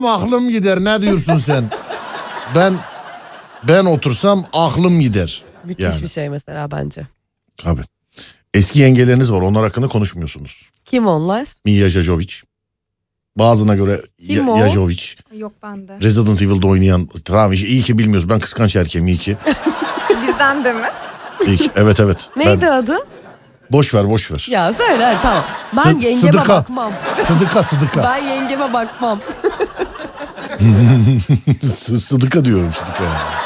aklım gider, ne diyorsun sen? Ben otursam aklım gider. Müthiş yani. Bir şey mesela bence. Abi. Eski yengeleriniz var, onlar hakkında konuşmuyorsunuz. Kim onlar? Mia Jojovic. Bazına göre Jojovic. Yok bende. Resident Evil'da oynayan. Tamam, iyi ki bilmiyoruz. Ben kıskanç erkeğim, iyi ki. Bizden de mi? İyi ki. Evet. Neydi adı? Boş ver. Ya söyle tamam. Ben yengeme bakmam. Sıdıka. Ben yengeme bakmam. Sıdıka diyorum, Sıdıka.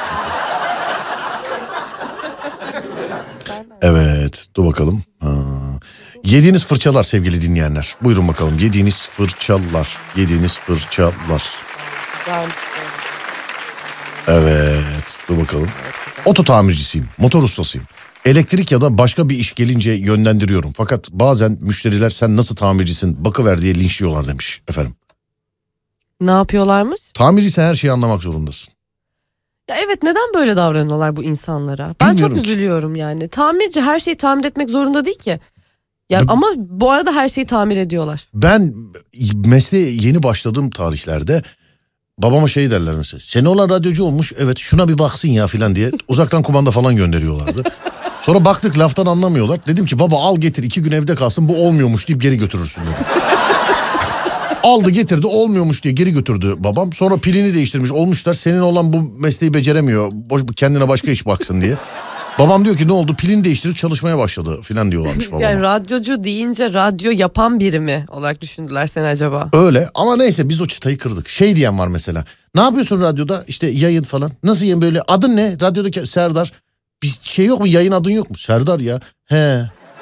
Evet, dur bakalım. Yediğiniz fırçalar sevgili dinleyenler. Buyurun bakalım, yediğiniz fırçalar. Evet, dur bakalım. Oto tamircisiyim, motor ustasıyım. Elektrik ya da başka bir iş gelince yönlendiriyorum. Fakat bazen müşteriler sen nasıl tamircisin bakıver diye linçliyorlar demiş efendim. Ne yapıyorlarmış? Tamirciysen her şeyi anlamak zorundasın. Ya evet, neden böyle davranıyorlar bu insanlara? Ben Bilmiyorum çok üzülüyorum yani. Tamirci her şeyi tamir etmek zorunda değil ki. Ya ama bu arada her şeyi tamir ediyorlar. Ben mesleğe yeni başladığım tarihlerde babama şey derler mesela. Seni olan radyocu olmuş, evet şuna bir baksın ya filan diye uzaktan kumanda falan gönderiyorlardı. Sonra baktık laftan anlamıyorlar. Dedim ki baba al getir 2 gün evde kalsın, bu olmuyormuş deyip geri götürürsün dedim. Aldı getirdi, olmuyormuş diye geri götürdü babam. Sonra pilini değiştirmiş, olmuşlar senin olan bu mesleği beceremiyor, kendine başka iş baksın diye. Babam diyor ki ne oldu, pilini değiştirip çalışmaya başladı filan diyorlarmış babama. Yani radyocu deyince radyo yapan biri mi olarak düşündüler seni acaba? Öyle ama neyse biz o çıtayı kırdık. Şey diyen var mesela, ne yapıyorsun radyoda, işte yayın falan. Nasıl yayın, böyle adın ne radyodaki? Serdar. Bir şey yok mu, yayın adın yok mu? Serdar ya. He.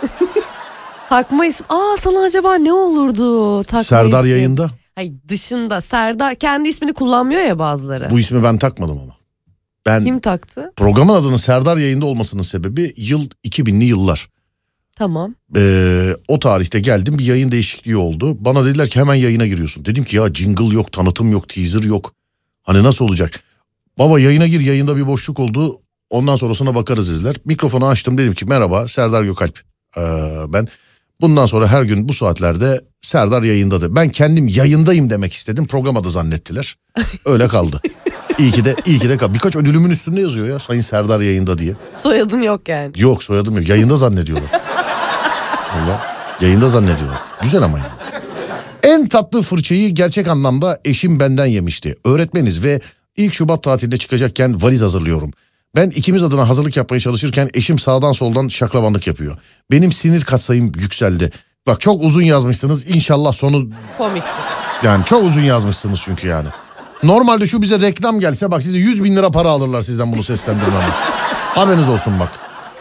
Takma isim. Sana acaba ne olurdu? Takma Serdar isim. Yayında. Hayır, dışında Serdar kendi ismini kullanmıyor ya bazıları. Bu ismi ben takmadım ama. Kim taktı? Programın adının Serdar Yayında olmasının sebebi yıl 2000'li yıllar. Tamam. O tarihte geldim, bir yayın değişikliği oldu. Bana dediler ki hemen yayına giriyorsun. Dedim ki ya jingle yok, tanıtım yok, teaser yok. Hani nasıl olacak? Baba yayına gir, yayında bir boşluk oldu. Ondan sonrasına bakarız dediler. Mikrofonu açtım, dedim ki merhaba Serdar Gökalp. Ben bundan sonra her gün bu saatlerde Serdar Yayındadır. Ben kendim yayındayım demek istedim. Program adı zannettiler. Öyle kaldı. İyi ki de kaldı. Birkaç ödülümün üstünde yazıyor ya Sayın Serdar Yayında diye. Soyadın yok yani. Yok, soyadım yok. Yayında zannediyorlar. Allah, yayında zannediyorlar. Güzel ama yani. En tatlı fırçayı gerçek anlamda eşim benden yemişti. Öğretmeniz ve ilk Şubat tatilinde çıkacakken valiz hazırlıyorum. Ben ikimiz adına hazırlık yapmaya çalışırken eşim sağdan soldan şaklabanlık yapıyor. Benim sinir katsayım yükseldi. Bak çok uzun yazmışsınız, İnşallah sonu... Komik. Yani çok uzun yazmışsınız çünkü yani. Normalde şu bize reklam gelse bak size 100.000 lira para alırlar sizden bunu seslendirmem. Haberiniz olsun bak.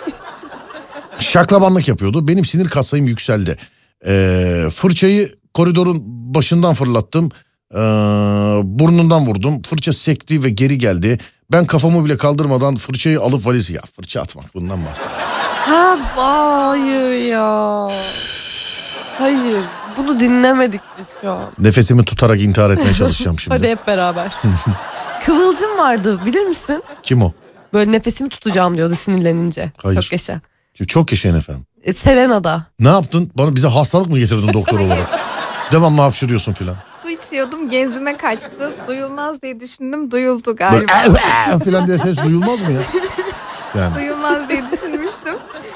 Şaklabanlık yapıyordu. Benim sinir katsayım yükseldi. Fırçayı koridorun başından fırlattım. Burnundan vurdum. Fırça sekti ve geri geldi. Ben kafamı bile kaldırmadan fırçayı alıp valizi... Ya fırça atmak, bundan bahsediyorum. Hayır ya. Hayır. Bunu dinlemedik biz şu an. Nefesimi tutarak intihar etmeye çalışacağım şimdi. Hadi hep beraber. Kıvılcım vardı, bilir misin? Kim o? Böyle nefesimi tutacağım diyordu sinirlenince. Hayır. Çok yaşa. Çok yaşayın efendim. Selena'da. Ne yaptın? Bize hastalık mı getirdin doktor olarak? Devamlı hapşırıyorsun filan. Su içiyordum, genzime kaçtı. Duyulmaz diye düşündüm, duyuldu galiba. Böyle filan diye ses duyulmaz mı ya? Yani. Duyulmaz diye düşünmüştüm.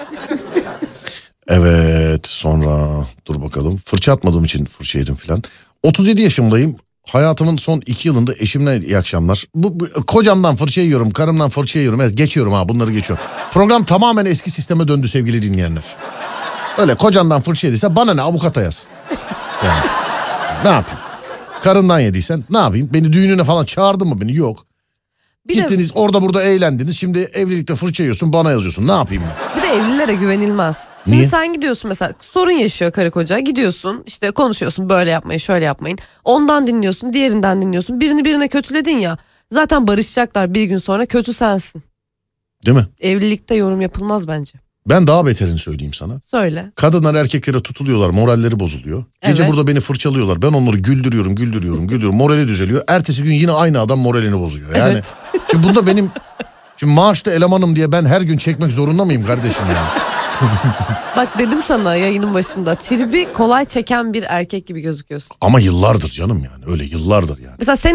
Evet, sonra dur bakalım. Fırça atmadığım için fırça yedim filan. 37 yaşımdayım. Hayatımın son 2 yılında eşimle iyi akşamlar. Kocamdan fırça yiyorum, karımdan fırça yiyorum. Evet, geçiyorum bunları geçiyorum. Program tamamen eski sisteme döndü sevgili dinleyenler. Öyle kocandan fırça yediyse bana ne, avukata yaz. Yani, ne yapayım? Karından yediysen ne yapayım? Beni düğününe falan çağırdın mı beni? Yok. Gittiniz orada burada eğlendiniz. Şimdi evlilikte fırça yiyorsun, bana yazıyorsun. Ne yapayım ben? Bir de evlilere güvenilmez. Şimdi Niye? sen gidiyorsun mesela, sorun yaşıyor karı koca. Gidiyorsun işte konuşuyorsun, böyle yapmayın şöyle yapmayın. Ondan dinliyorsun, diğerinden dinliyorsun. Birini birine kötüledin ya. Zaten barışacaklar bir gün sonra, kötü sensin. Değil mi? Evlilikte yorum yapılmaz bence. Ben daha beterini söyleyeyim sana. Söyle. Kadınlar erkeklere tutuluyorlar, moralleri bozuluyor. Gece Evet. burada beni fırçalıyorlar. Ben onları güldürüyorum. Morali düzeliyor. Ertesi gün yine aynı adam moralini bozuyor. Yani Evet. şimdi bunda benim maaşlı elemanım diye ben her gün çekmek zorunda mıyım kardeşim yani? Bak dedim sana yayının başında, tribi kolay çeken bir erkek gibi gözüküyorsun. Ama yıllardır canım yani, öyle yıllardır yani. Mesela